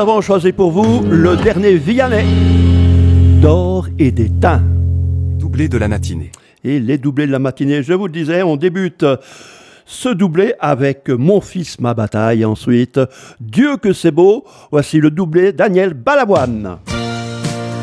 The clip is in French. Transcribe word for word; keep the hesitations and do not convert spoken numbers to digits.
avons choisi pour vous le dernier Vianney, d'or et d'étain. Doublé de la matinée. Et les doublés de la matinée, je vous le disais, on débute ce doublé avec Mon fils, ma bataille. Ensuite, Dieu que c'est beau. Voici le doublé Daniel Balavoine.